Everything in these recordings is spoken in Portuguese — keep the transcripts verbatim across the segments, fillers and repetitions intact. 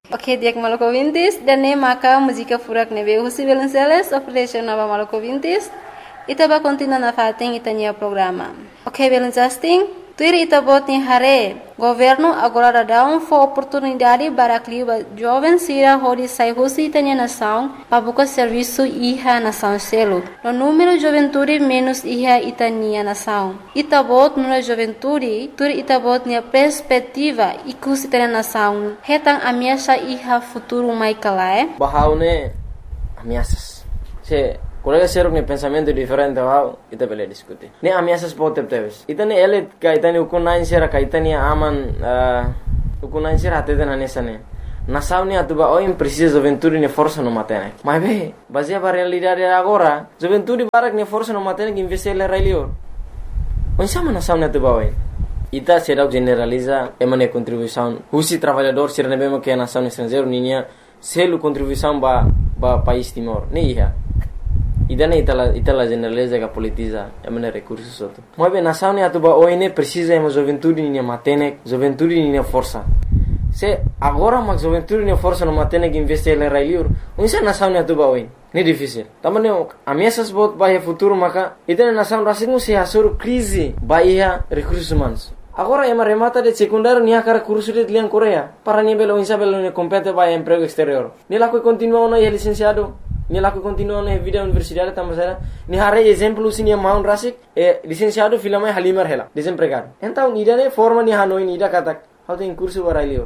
Ok, dia que maluco vintis, dan ne maka música furak nebe husi Belenceles, operation nova maluco vintis, ita ba continua na fating itanya programa. Ok, Belencasting, tuir ita bot ni hare, governo agora dá um for oportunidade para clima jovem sira hori sai husi itanya nação, para buscar serviço iha nação selo. No número juventude menos iha itania nação. Ita bot no juventude, tuir ita bot ni perspectiva ikus itanya nação. Hetang ameaça iha futuro mai kala, eh? Bahaune ameaças. Se colega serok ni pensamento diferente bahau, ita bele diskuti. Ni ameaças pode teves. Ita ni elit ka ita ni ukunain sera ka ita ni aman ukunain sera atete na nesane. Nação ni atuba oim precisa juventude ni força no matene. Mas be, baseia para realidade agora, juventude barak ni força no matene que investir le railio. Onsama nação ni atuba oim. Ita será generaliza emane contribuição. Husi trabalhador ser nebemo que a nação estrangeiro ninha selo contribuição ba ba país Timor. Ni iha. Idana itala itala generaliza que politiza emane recursos outro. Mas bem nação ni atuba oine precisa ema juventude ni matene, juventude ni força. Se agora mas juventude ni força no matene que investir le railio. Onsa nação ni atuba oin. Ni difícil. Tamane ameaças bot ba futuro maka idana nação rasismo se asur crise ba iha recursos humanos. Agora ema remata de secundário ni akara curso de lian Coreia para ni belo insa belo ni compete ba emprego exterior. Ni la que continua no é licenciado, ni la que continua no vida universidade também ni hare exemplo sini maun rasik e licenciado filama halimar hela desempregado. Então ni dane forma ni hanoi ni da katak how tem curso para lior.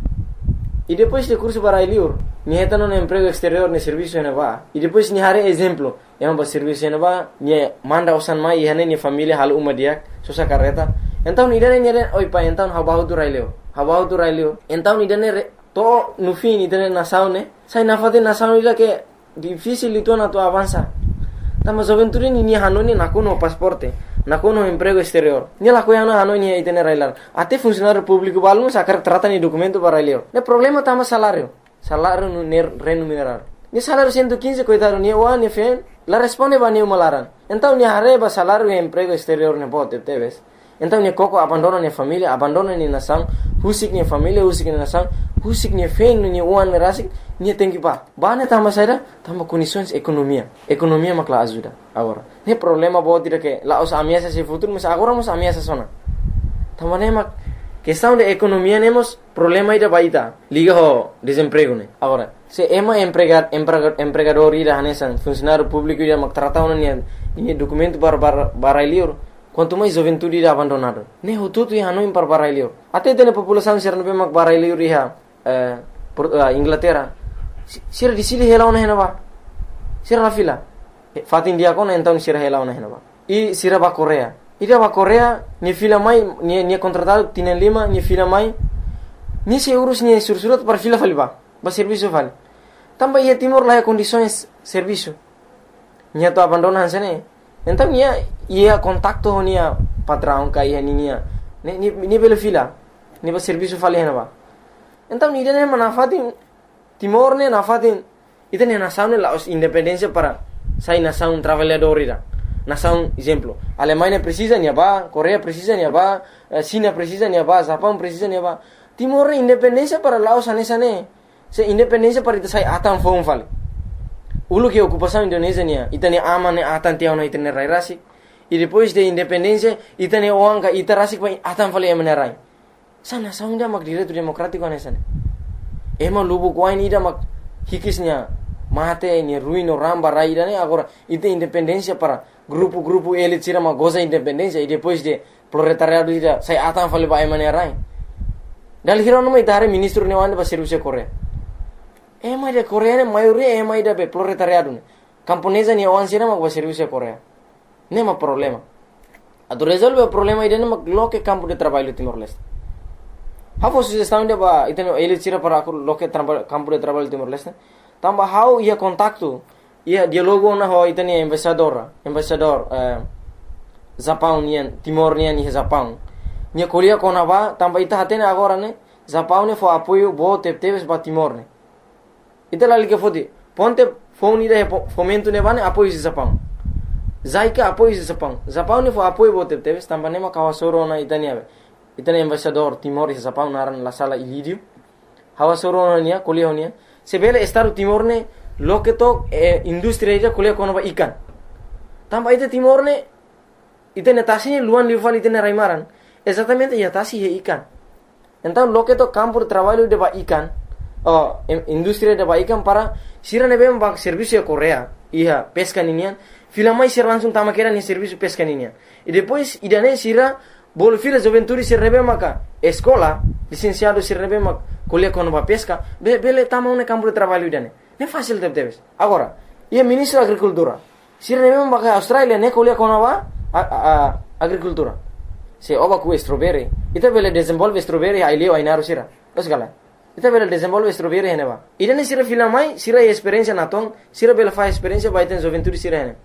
E depois de curso para lior ni heta no emprego exterior ni serviço na ba. E depois ni hare exemplo ema ba serviço na ba ni manda usan mai hane ni família hal uma dia sosa carreta. Então ni dane ni dane oi pa então habahu tu raileo habahu tu raileo então ni dane to no fim ni dane nação ne sai na fate nação ila que difícil itu na tu avança tama juventude ni ni hanoni na kono pasporte na kono emprego exterior ni la coiana hanoni ai tene railar até funcionário público balno sacar trata ni documento para raileo ne problema tama salário salário no remunerado ni salário cento e quinze coitado ni wa ni fen la responde ba ni malaran então ni areba salário e emprego exterior ne bote teves. Então ni koko abandona ni família, abandona ni nação, husik ni família, husik ni nação, husik ni fen ni uan ni rasik, ni tenki pa. Bane tama saida, tama condições economia. Economia makla ajuda agora. Ne problema bo tira que la os ameaças se futuro, mas agora mos ameaças sona. Tama ne mak questão de economia nemos problema ida baita. Liga ho desemprego ne. Agora, se ema empregar empregador ida hanesan, funcionário público ida mak tratau ni ni documento para para lior. Quanto mais juventude irá abandonado. Ne hututu iha no impar barailio. Até tem população ser no mak barailio iha Inglaterra. Sira di sili hela ona henaba. Sira la fila. Fatin dia kona então sira hela ona henaba. I sira ba Coreia. Ida ba Coreia ni fila mai ni ni contratado tienen lima ni fila mai. Ni se urus ni sursurat para fila faliba. Ba serviço fal. Tamba ia Timor lá condições serviço. Nya to abandonan sene. Então ia ia contacto honia patrão ka ia ninia ni ni ni bela fila ni ba serviço fale henaba. Então ni dene manafatin Timor ne nafatin itene nação ne la independência para sai nação trabalhador ira. Nação exemplo, Alemanha precisa ni ba, Coreia precisa ni ba, China precisa ni ba, Japão precisa ni ba. Timor independência para Laos anesane. Se independência para ita sai atan fon fale. Ulu que ocupação Indonésia nia, itane aman atan tiao na itane rai rasik. E depois de independência, itane oanga ita rasik pa atan fale emane rai. Sana saunda mak direito democrático anesane. Ema lubu kwain ida mak hikisnya mate ni ruino ramba rai ida ne agora ita independência para grupo-grupo elit sira mak goza independência e depois de proletariado ida sai atan fale pa emane rai. Dal hirono mai dare ministro ne wanda ba serviço Coreia. Ema ida Coreia ne maioria ema ida be proletariado ne. Camponesa ni awan sira mak ba serviço Coreia. Nema problema. Ado resolve o problema ida ne mak loke campo de trabalho Timor-Leste. Hafo sugestão de ba iteno elit sira para loke campo de trabalho Timor-Leste. Tamba how ia contacto ia dialogo na ho itani embaixador, embaixador eh Japão nian Timor nian ni Japão. Nia kolia kona ba tamba ita hatene agora ne Japão ne fo apoio bo tepteves ba Timor ne. Ita lali ke fodi ponte phone ida fomento ne bane apoio si Japão. Zaika apoio si Japão. Japão ne fo apoio bo tepteves tamba ne ma kawasoro na itani ave. Itani embaixador Timor e Japão naran la sala Ilírio. hawa soro nia kuliah nia sebele Estado Timor ne loke to eh, industri ija kuliah kono ba ikan tamba ite Timor ne ite netasi luan lival ite ne raimaran exatamente ya tasi he ikan então loke to campo de trabalho de ba ikan oh industri de ba ikan para sira ne bem ba serviço Korea ia pesca ninian filamai sira langsung tama kera ni serviço pesca ninian e depois idane sira bol fila juventude se rebe maka escola licenciado se rebe mak kuliah kono ba pesca be bele tama un campo de trabalho idane ne fácil de teves agora ia ministro agricultura sira rebe maka Australia ne kuliah kono ba agricultura se oba ku strawberry ita bele desenvolve strawberry ai leo ai naru sira osgala ita bele desenvolve strawberry hene ba idane sira filamai sira experiência natong sira bele fa experiência ba iten juventude sira hene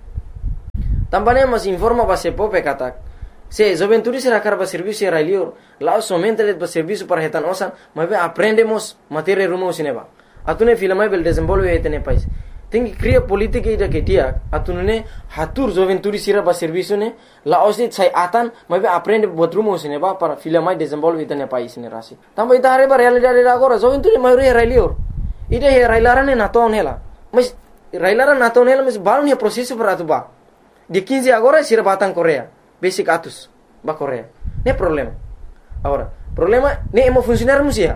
tambane mas informa ba se pope katak se juventude será carba serviço era lior lá somente le serviço para retan osan mas aprendemos matéria rumo sineba atune filamai bel desenvolve etene país tem que criar política ida que dia atune hatur juventude será ba serviço ne lá osit sai atan mas aprende buat rumo sineba para filamai desenvolve etene país ne rasi também ida hare ba realidade agora juventude maioria era lior ida era ilarane na ton hela mas railaran na ton hela mas balon é processo para atuba de quinze agora será batang Korea basic atus ba Korea ne problema agora problema ne emo funcionar musia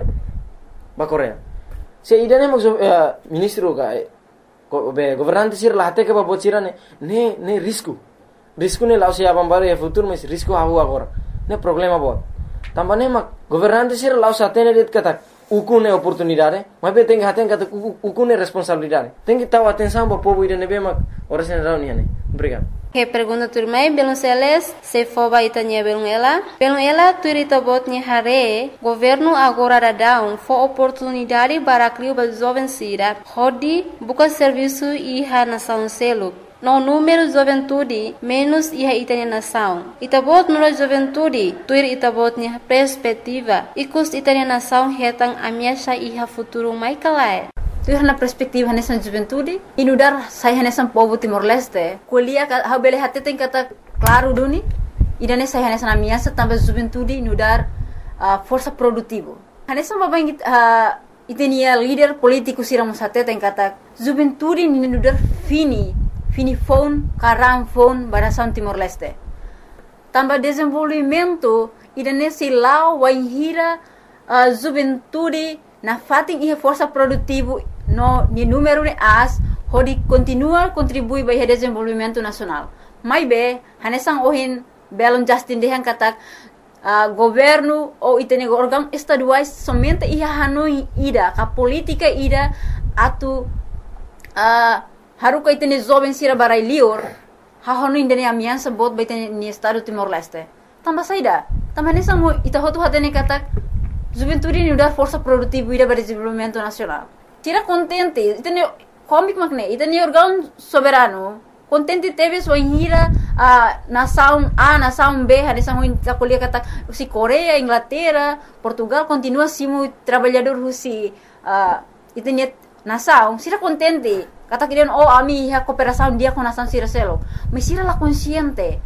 ba Korea se idane mo uh, ministro ga ko be governante sir lahate ke ba bocira ne ne ne risco risco ne lausia bambare e futuro mas risco havu agora ne problema bot tambane ma governante sir lausa tene det kata ukune oportunidade mas be tem haten kata ukune responsabilidade tem que taw atenção ba povo idane be ma ora sen rauni ne obrigado. Que pergunta turmai belum seles se foba itanya belum ela belum ela turita botnya hare governo agora dadão fo oportunidade para criar ba jovem sira hodi buka serviço iha nação selo no número juventude menos iha itanya nação itabot no juventude tuir itabotnya perspectiva ikus itanya nação hetang amiasha iha futuro mai kalai tu na perspektiva nessa juventude inudar sai nessa povo Timor-Leste kuliah ha bele hati tem kata claro duni idane sai nessa amiasa também juventude inudar uh, força produtivo nessa babang uh, itenia líder político siram sate tem kata juventude inudar fini fini phone karam phone barasan Timor-Leste também desenvolvimento idane silau waihira uh, juventude na fating ia força produtivo no ni número de as hodi continua contribui para o desenvolvimento nacional mai be hanesang ohin belon justin dehan katak uh, governo ou itene órgão estaduais somente ia hanoi ida ka política ida atu uh, haruka itene jovem sira barai lior ha hanoi indene amiansa bot baitene ni estado Timor-Leste tamba saida tamba hanesang mo ita hotu hatene katak juventude ni udar força produtiva ida para desenvolvimento nacional tira contente itene comic makne itene órgão soberano contente teve sua hira a nação A nação B hanesang mo kuliah kata si Korea Inglaterra Portugal continua simu trabalhador husi uh, itene nação sira contente kata kirian oh ami ha cooperação dia com nação sira selo mas sira la consciente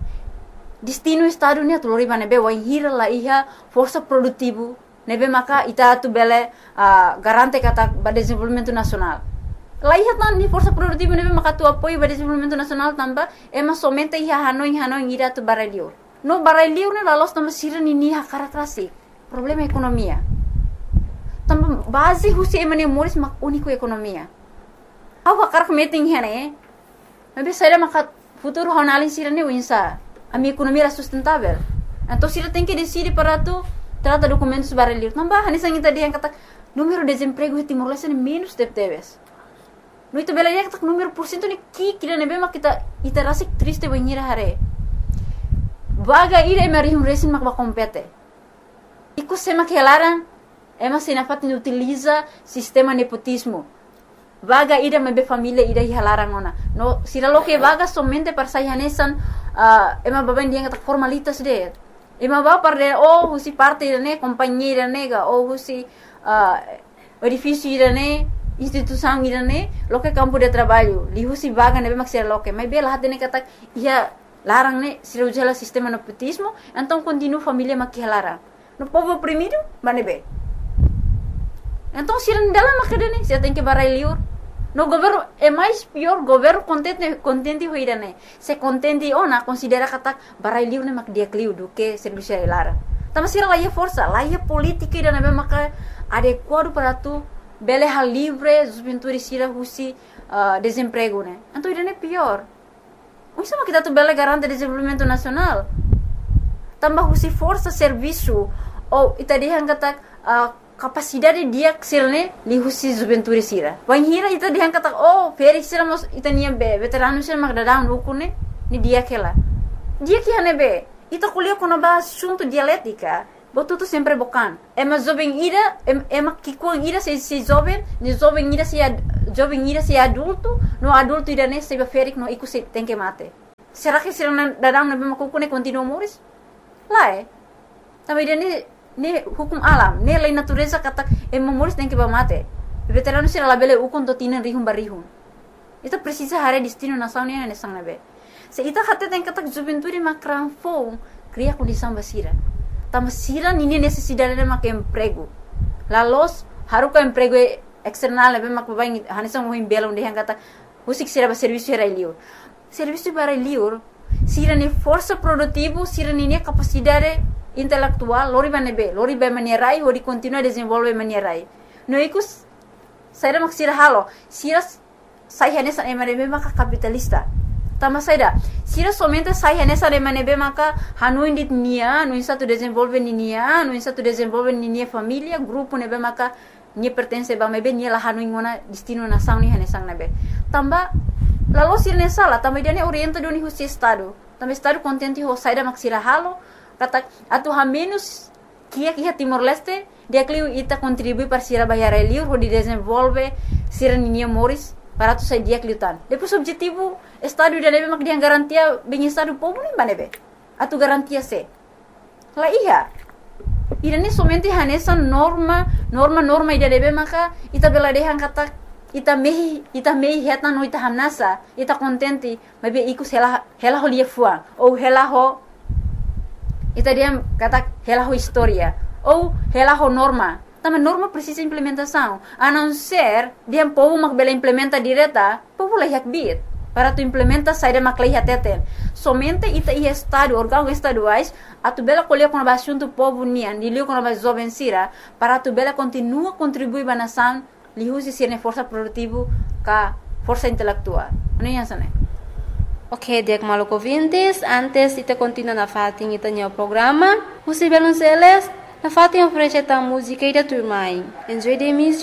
destino estado ni atulori bane be wa hira la iha força produtivo nebe maka ita tu bele uh, garante kata ba desenvolvimento nacional la iha tan ni força produtivo nebe maka tu apoio ba desenvolvimento nacional tamba ema somente iha hanoi hanoi ira tu baralior no baralior ne la los tamba sira ni ni ha karakteristik problema ekonomia tamba base husi emane moris mak unico ekonomia awa karak meeting hene nebe saira maka futuro honalin sira ne winsa a minha economia era sustentável. Então, se ela tem que decidir para tu trata documentos baralhos, não vai, nem sangue tadi yang kata número de desemprego em Timor-Leste é menos de teves. No itu bela yang kata número por cento ni ki kira nebe mak kita ita rasik triste banhira hare. Vaga ira mari hum resin mak ba compete. Iku sema que laran ema sinafat ni utiliza sistema nepotismo. Vaga ida mebe família ida hilarang ona. No sira lo que vaga somente para sayanesan uh, ema baban dia kata formalitas de. Ema ba parde oh husi parte ne companhia nega oh husi uh, edifício ne instituição ne lo que campo de trabalho li husi vaga nebe maksira lo que mai bela hatene kata ia larang ne sira ujala sistema nepotismo então continua família makihalarang. No povo oprimido manebe Então, se não dela macadene, você tem que barai liur. No governo é mais pior, governo contente contente hoira né. Se contente ona considera kata barai liur né mak dia kliu do que serviço lara. Tama sira lá força, lá política ida né maka adequado para tu bele hal livre, juventude sira husi uh, desemprego né. Então ida né pior. O sama kita tu bele garante desenvolvimento nacional. Tambah husi força serviço ou ita dia kata uh, capacidade dia ksilne li husi juventude sira. Wan hira ita dia kata oh feri sira mos ita nia be veterano sira mak dadang ukune ni dia kela. Dia que hane be ita kuliah kono ba assunto dialética. Botu tu sempre bocan. É mas jovem ira é mas que com ira se se jovem, ni jovem ira se jovem ira se adulto, no adulto ira ne se feri no iku se tem que mate. Será que sira dadang na be makukune continua moris? Lá é. Também dia ni ni hukum alam, ni lei natureza kata e memoris tem que ba mate. Veterano sira labele ukon to tinan rihum barihum. Itu precisa hare destino nação ni ne sang nabe. Se ita hate tem kata juventude makran fo cria condição basira. Tama sira nini necessidade de mak emprego. La los haruka emprego external nabe mak babai hanisang mohim bela onde hang kata husik sira ba serviço era liur. Serviço para liur sira ni força produtivo, sira ni capacidade intelectual, lori banebe, lori ba manierai, ori continua desenvolve manierai. No ikus saira mak sira halo, sira sai hanesa emanebe maka capitalista. Tama saida, sira somente sai hanesa emanebe maka hanu indit nia, no insa tu desenvolve ni nia, no insa tu desenvolve ni nia família, grupo nebe maka ni pertence ba mebe ni la hanu ingona destino nação ni hanesang nebe. Tamba lalu sira ne sala, tamba dia ne orienta do ni husi estado. Tamba estado contente ho saida mak sira halo. Kata atu ha menos kia kia Timor Leste dia kliu ita contribui para sira bayar liur ho di desenvolve sira ninia moris para tu sai dia kliu tan. Depois objetivo estado dia nebe mak dia garantia bem estado povo nem banebe. Atu garantia se. La iya. Ira ni somente hanesa norma norma norma ida nebe maka ita bela dehan kata ita mehi ita mehi heta no ita hanasa ita contente mabe iku hela hela ho lia fuang ou hela ho ita dia kata hela ho história ou hela ho norma. Também norma precisa implementação. A não ser dia povo mak bela implementa direta, povo lah yak bit. Para tu implementa saída mak lah teten. Somente ita i estado órgão estaduais a tu bela colher com a assunto povo nian, dilio com a jovem sira, para tu bela continua contribuir ba nação, li usi sirne força produtivo ka força intelectual. Não é assim, né? Ok, diak malu ouvintes, antes ita continua na fatin ita nyo programa, Husi Belonceles, na fatin oferece ta música ida turmai. Enjoy the music.